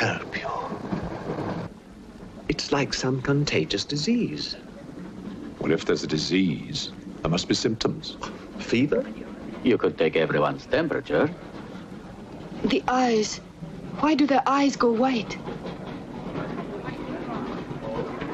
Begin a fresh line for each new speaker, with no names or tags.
help you. It's like some contagious disease.
Well, if there's a disease, there must be symptoms.
Fever?
You could take everyone's temperature.
The eyes. Why do their eyes go white?